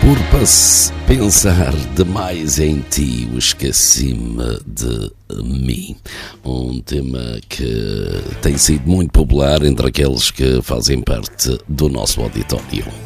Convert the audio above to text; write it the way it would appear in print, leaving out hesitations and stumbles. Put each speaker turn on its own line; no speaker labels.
Pensar demais em ti, esqueci-me de mim. Um tema que tem sido muito popular entre aqueles que fazem parte do nosso auditório.